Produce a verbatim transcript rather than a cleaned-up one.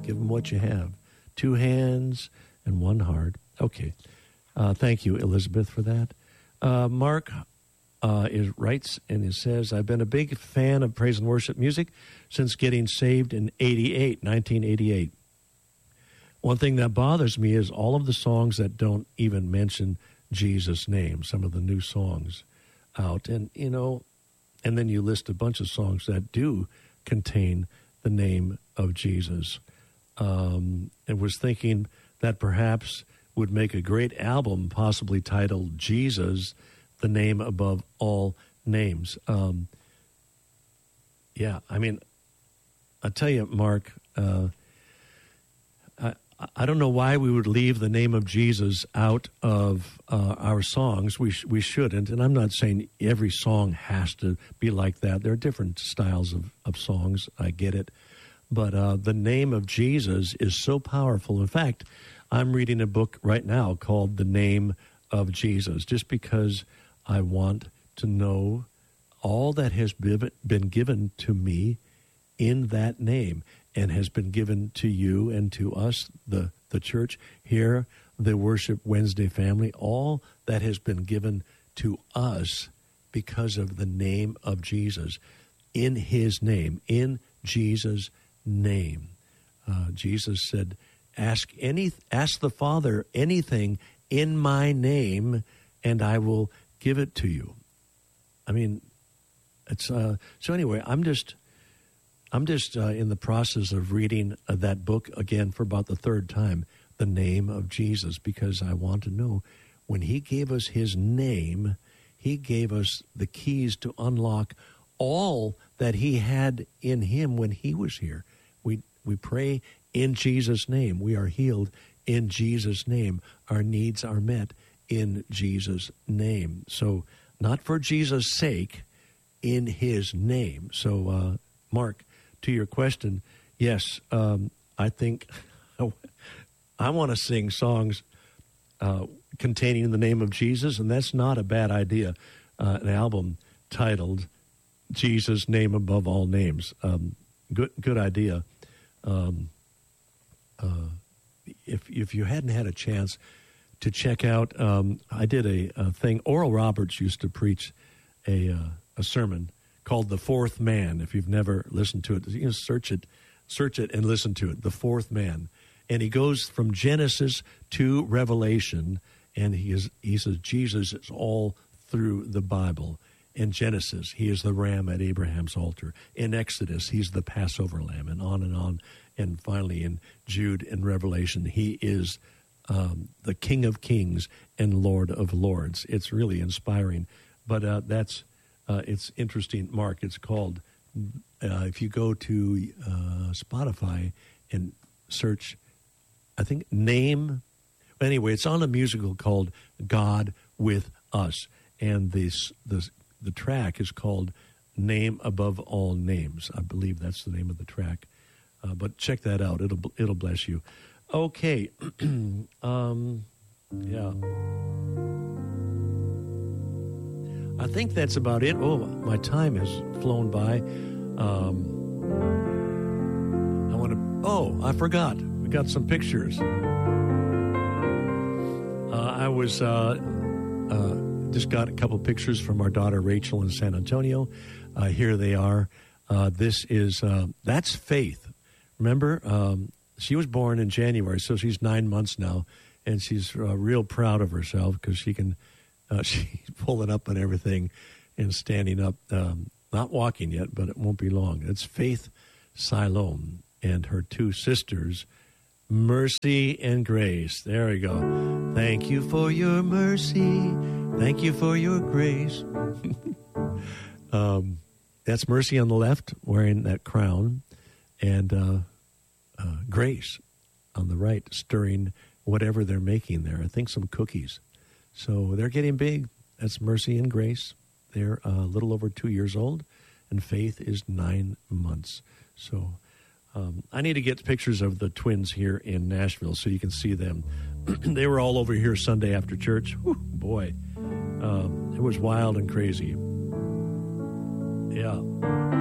Give him what you have. Two hands and one heart. Okay. Uh, thank you, Elizabeth, for that. Uh, Mark uh, is, writes and he says, I've been a big fan of praise and worship music since getting saved in eighty-eight, nineteen eighty-eight. One thing that bothers me is all of the songs that don't even mention Jesus' name, some of the new songs out. And, you know, and then you list a bunch of songs that do contain the name of Jesus. Um, and was thinking that perhaps would make a great album possibly titled Jesus, the Name Above All Names. Um, yeah, I mean, I'll tell you, Mark, uh, I, I don't know why we would leave the name of Jesus out of uh, our songs. We sh- we shouldn't, and I'm not saying every song has to be like that. There are different styles of, of songs. I get it. But uh, the name of Jesus is so powerful. In fact, I'm reading a book right now called The Name of Jesus, just because I want to know all that has been given to me in that name and has been given to you and to us, the, the church here, the Worship Wednesday family, all that has been given to us because of the name of Jesus, in his name, in Jesus' name. Uh, Jesus said, ask any, ask the Father anything in my name, and I will give it to you. I mean, it's uh, so anyway, I'm just I'm just uh, in the process of reading uh, that book again for about the third time, The Name of Jesus, because I want to know when he gave us his name, he gave us the keys to unlock all that he had in him when he was here. We we pray in Jesus' name. We are healed in Jesus' name. Our needs are met in Jesus' name. So not for Jesus' sake, in his name. So, uh, Mark, to your question, yes, um, I think I want to sing songs uh, containing the name of Jesus, and that's not a bad idea. Uh, an album titled Jesus' Name Above All Names. Um, good, good idea. Um, uh, if if you hadn't had a chance to check out, um, I did a, a thing. Oral Roberts used to preach a uh, a sermon called "The Fourth Man." If you've never listened to it, you can search it, search it, and listen to it. The Fourth Man, and he goes from Genesis to Revelation, and he is he says Jesus is all through the Bible. In Genesis, he is the ram at Abraham's altar. In Exodus, he's the Passover lamb, and on and on. And finally, in Jude and Revelation, he is um, the King of Kings and Lord of Lords. It's really inspiring. But uh, that's uh, it's interesting, Mark. It's called, uh, if you go to uh, Spotify and search, I think, name. Anyway, it's on a musical called God with Us. And this this the track is called Name Above All Names. I believe that's the name of the track. Uh, but check that out. It'll it'll bless you. Okay. um, yeah. I think that's about it. Oh, my time has flown by. Um, I want to... Oh, I forgot. We got some pictures. Uh, I was... Uh, uh, just got a couple pictures from our daughter Rachel in San Antonio. Uh, here they are. Uh, this is... Uh, that's Faith. Remember, um, she was born in January, so she's nine months now, and she's uh, real proud of herself because she can, uh, she's pulling up and everything and standing up, um, not walking yet, but it won't be long. It's Faith Siloam and her two sisters, Mercy and Grace. There we go. Thank you for your mercy. Thank you for your grace. um, that's Mercy on the left, wearing that crown. And uh, uh, Grace on the right, stirring whatever they're making there. I think some cookies. So they're getting big. That's Mercy and Grace. They're a little over two years old, and Faith is nine months. So um, I need to get pictures of the twins here in Nashville so you can see them. They were all over here Sunday after church. Whew, boy, um, it was wild and crazy. Yeah.